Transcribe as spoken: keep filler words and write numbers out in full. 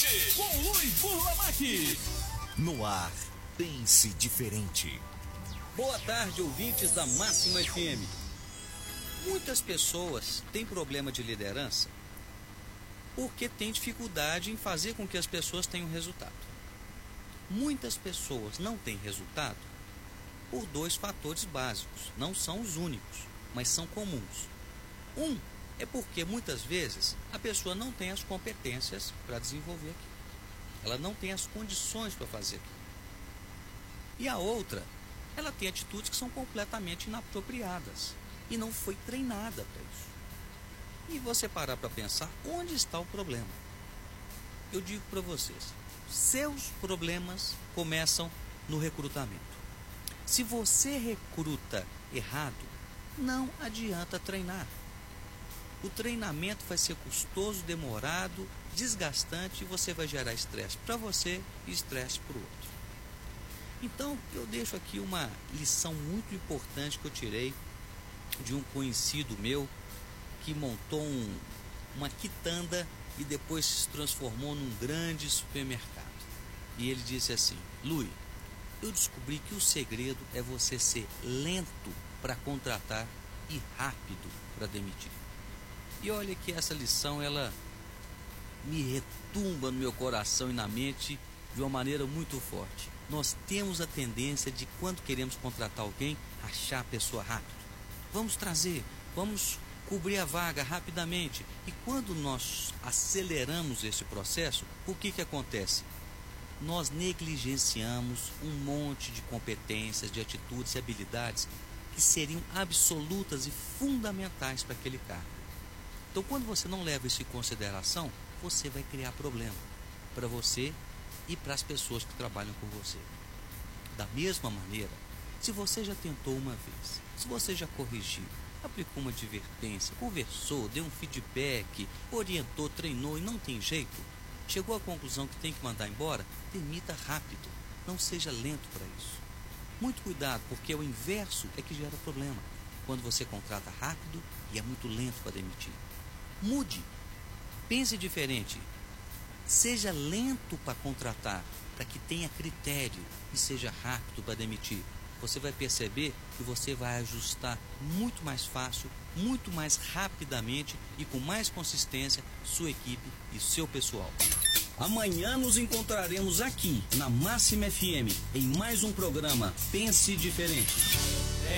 com Luiz Burlamac. No ar, pense diferente. Boa tarde, ouvintes da Máxima F M. Muitas pessoas têm problema de liderança porque têm dificuldade em fazer com que as pessoas tenham resultado. Muitas pessoas não têm resultado por dois fatores básicos. Não são os únicos, mas são comuns. Um é porque muitas vezes a pessoa não tem as competências para desenvolver aquilo. Ela não tem as condições para fazer aquilo. E a outra, ela tem atitudes que são completamente inapropriadas e não foi treinada para isso. E você parar para pensar, onde está o problema? Eu digo para vocês, seus problemas começam no recrutamento. Se você recruta errado, não adianta treinar. O treinamento vai ser custoso, demorado, desgastante e você vai gerar estresse para você e estresse para o outro. Então, eu deixo aqui uma lição muito importante que eu tirei de um conhecido meu que montou um, uma quitanda e depois se transformou num grande supermercado. E ele disse assim: Lui, eu descobri que o segredo é você ser lento para contratar e rápido para demitir. E olha que essa lição, ela me retumba no meu coração e na mente de uma maneira muito forte. Nós temos a tendência de, quando queremos contratar alguém, achar a pessoa rápido. Vamos trazer, vamos cobrir a vaga rapidamente. E quando nós aceleramos esse processo, o que que acontece? Nós negligenciamos um monte de competências, de atitudes e habilidades que seriam absolutas e fundamentais para aquele cargo. Então, quando você não leva isso em consideração, você vai criar problema para você e para as pessoas que trabalham com você. Da mesma maneira, se você já tentou uma vez, se você já corrigiu, aplicou uma advertência, conversou, deu um feedback, orientou, treinou e não tem jeito, chegou à conclusão que tem que mandar embora, demita rápido, não seja lento para isso. Muito cuidado, porque o inverso é que gera problema, quando você contrata rápido e é muito lento para demitir. Mude, pense diferente, seja lento para contratar, para que tenha critério, e seja rápido para demitir. Você vai perceber que você vai ajustar muito mais fácil, muito mais rapidamente e com mais consistência sua equipe e seu pessoal. Amanhã nos encontraremos aqui na Máxima F M em mais um programa Pense Diferente.